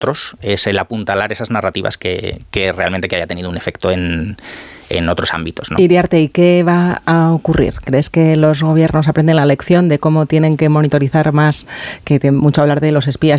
otros es el apuntalar esas narrativas que realmente que haya tenido un efecto en otros ámbitos, ¿no? Iriarte, ¿y qué va a ocurrir? ¿Crees que los gobiernos aprenden la lección de cómo tienen que monitorizar más, que mucho hablar de los espías